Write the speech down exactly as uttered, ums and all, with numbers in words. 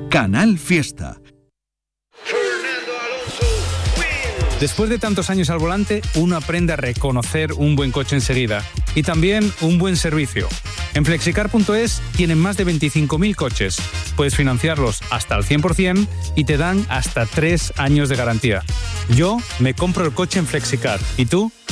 Canal Fiesta. Después de tantos años al volante, uno aprende a reconocer un buen coche enseguida y también un buen servicio. En flexicar punto es tienen más de veinticinco mil coches. Puedes financiarlos hasta al cien por ciento y te dan hasta tres años de garantía. Yo me compro el coche en Flexicar. ¿Y tú?